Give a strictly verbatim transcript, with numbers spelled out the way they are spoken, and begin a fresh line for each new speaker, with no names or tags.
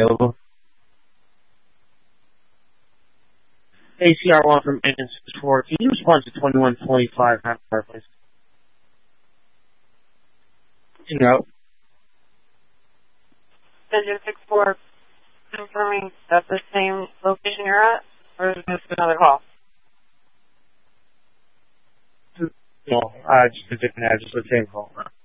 available.
A C R one from N six four. Can you respond to twenty-one twenty-five half hour, please? En route.
Engine six four, confirming that's the same location you're at, or is this another call?
No, uh, just a different address, the same call.